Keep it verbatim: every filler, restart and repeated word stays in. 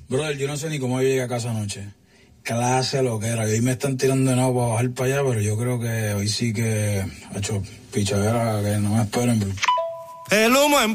Brother, yo no sé ni cómo yo llegué a casa anoche. Clase lo que era. Hoy me están tirando de nuevo para bajar para allá, pero yo creo que hoy sí que ha hecho pichadera que no me esperen. El humo en